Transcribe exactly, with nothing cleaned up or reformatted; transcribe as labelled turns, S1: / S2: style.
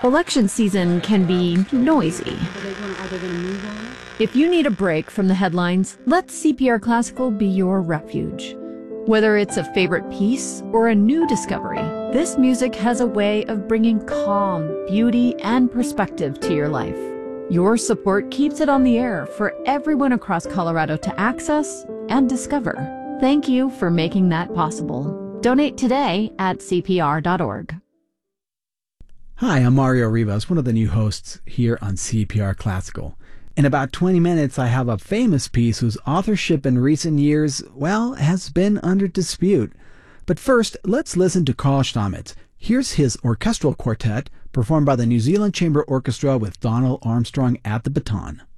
S1: Election season can be noisy. If you need a break from the headlines, let C P R Classical be your refuge. Whether it's a favorite piece or a new discovery, this music has a way of bringing calm, beauty, and perspective to your life. Your support keeps it on the air for everyone across Colorado to access and discover. Thank you for making that possible. Donate today at C P R dot org.
S2: Hi, I'm Mario Rivas, one of the new hosts here on C P R Classical. In about twenty minutes, I have a famous piece whose authorship in recent years, well, has been under dispute. But first, let's listen to Carl Stamets. Here's his orchestral quartet, performed by the New Zealand Chamber Orchestra with Donald Armstrong at the baton.